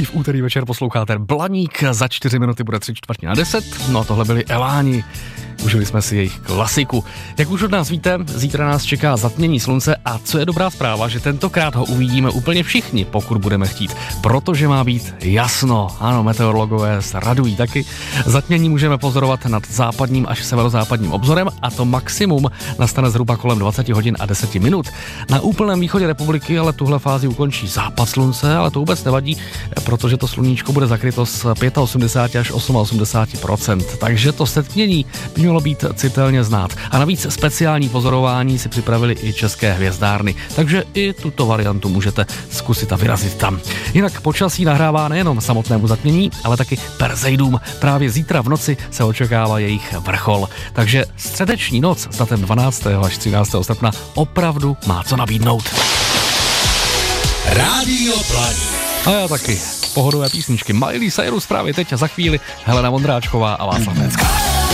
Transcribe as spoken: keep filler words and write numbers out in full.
I v úterý večer posloucháte Blaník, za čtyři minuty bude tři čtvrtě na deset, no a tohle byli Eláni. Užili jsme si jejich klasiku. Jak už od nás víte, zítra nás čeká zatmění slunce a co je dobrá zpráva, že tentokrát ho uvidíme úplně všichni, pokud budeme chtít, protože má být jasno. Ano, meteorologové se radují taky. Zatmění můžeme pozorovat nad západním až severozápadním obzorem a to maximum nastane zhruba kolem dvacet hodin a deset minut. Na úplném východě republiky ale tuhle fázi ukončí západ slunce, ale to vůbec nevadí, protože to sluníčko bude zakryto z osmdesát pět až osmdesát osm procent. Takže to setmění by mělo být citelně znát. A navíc speciální pozorování si připravili i české hvězdárny, takže i tuto variantu můžete zkusit a vyrazit tam. Jinak počasí nahrává nejenom samotnému zatmění, ale taky Perseidům. Právě zítra v noci se očekává jejich vrchol. Takže středeční noc za ten dvanáctého až třináctého srpna opravdu má co nabídnout. Rádio Blaník. A já taky. Pohodové písničky Miley Cyrus právě teď a za chvíli Helena Vondráčková a Václav Necká.